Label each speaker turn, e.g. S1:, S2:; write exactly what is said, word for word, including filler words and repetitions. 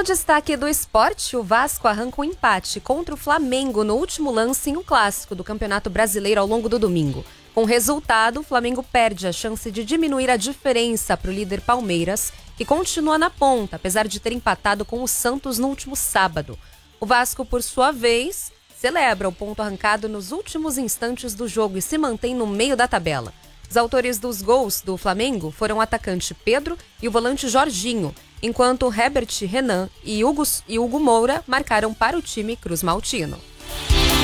S1: No destaque do esporte, o Vasco arranca um empate contra o Flamengo no último lance em um clássico do Campeonato Brasileiro ao longo do domingo. Com o resultado, o Flamengo perde a chance de diminuir a diferença para o líder Palmeiras, que continua na ponta, apesar de ter empatado com o Santos no último sábado. O Vasco, por sua vez, celebra o ponto arrancado nos últimos instantes do jogo e se mantém no meio da tabela. Os autores dos gols do Flamengo foram o atacante Pedro e o volante Jorginho, enquanto Herbert Renan e Hugo, e Hugo Moura marcaram para o time Cruz Maltino.